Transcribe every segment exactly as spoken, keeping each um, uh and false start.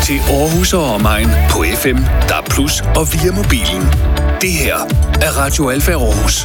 til Aarhus og omegn på F M, D A B plus, og via mobilen. Det her er Radio Alfa Aarhus.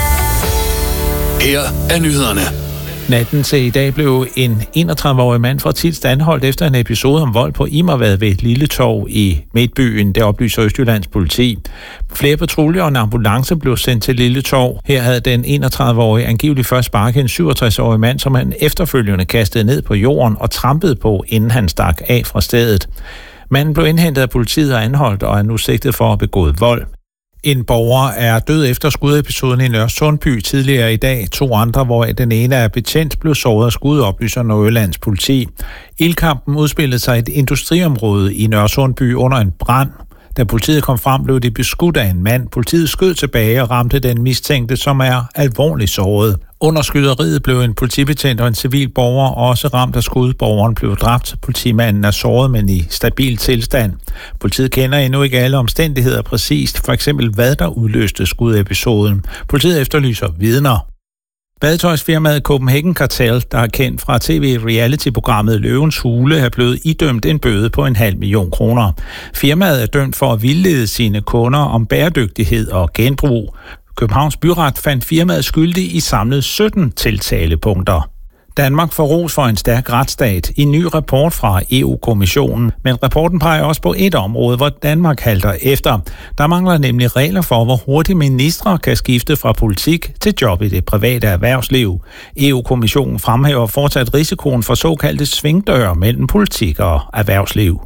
Her er nyhederne. Natten til i dag blev en enogtredive-årig mand fra Tilst anholdt efter en episode om vold på Immervad ved et lille torv i Midtbyen, det oplyser Østjyllands politi. Flere patruljer og en ambulance blev sendt til Lille Torv. Her havde den enogtredive-årige angiveligt først sparket en syvogtres-årig mand, som han efterfølgende kastede ned på jorden og trampede på, inden han stak af fra stedet. Manden blev indhentet af politiet og anholdt og er nu sigtet for at have begået vold. En borger er død efter skudepisoden i Nørresundby tidligere i dag. To andre, hvor den ene er betjent, blev såret af skud, oplyser Nordjyllands politi. Ildkampen udspillede sig i et industriområde i Nørresundby under en brand. Da politiet kom frem, blev de beskudt af en mand. Politiet skød tilbage og ramte den mistænkte, som er alvorligt såret. Under skyderiet blev en politibetjent og en civil borger også ramt af skud. Borgeren blev dræbt. Politimanden er såret, men i stabil tilstand. Politiet kender endnu ikke alle omstændigheder præcist, for eksempel hvad der udløste skudepisoden. Politiet efterlyser vidner. Badetøjsfirmaet Copenhagen Cartel, der er kendt fra tv-reality-programmet Løvens Hule, er blevet idømt en bøde på en halv million kroner. Firmaet er dømt for at vildlede sine kunder om bæredygtighed og genbrug. Københavns Byret fandt firmaet skyldig i samlet sytten tiltalepunkter. Danmark får ros for en stærk retsstat i en ny rapport fra E U-kommissionen, men rapporten peger også på et område, hvor Danmark halter efter. Der mangler nemlig regler for, hvor hurtigt ministre kan skifte fra politik til job i det private erhvervsliv. E U-kommissionen fremhæver fortsat risikoen for såkaldte svingdøre mellem politik og erhvervsliv.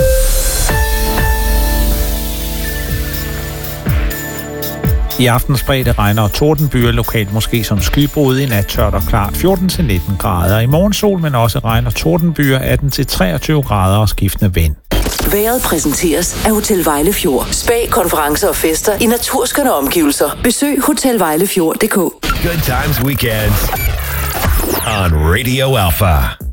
I aftens bredde regner og tordenbyer lokalt måske som skybrud, i nat tørt og klart fjorten til nitten grader. I morgen sol, men også regn og tordenbyer atten til treogtyve grader og skiftende vind. Vejret præsenteres af Hotel Vejlefjord. Spa, konferencer og fester i naturskønne omgivelser. Besøg hotel vejlefjord punktum d k. Good times weekends on Radio Alpha.